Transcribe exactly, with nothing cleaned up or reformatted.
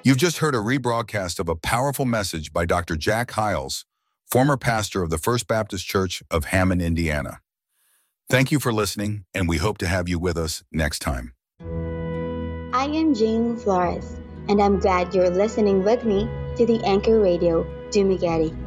You've just heard a rebroadcast of a powerful message by Doctor Jack Hiles, former pastor of the First Baptist Church of Hammond, Indiana. Thank you for listening, and we hope to have you with us next time. I am Jane Flores, and I'm glad you're listening with me to the Anchor Radio Dumaguete.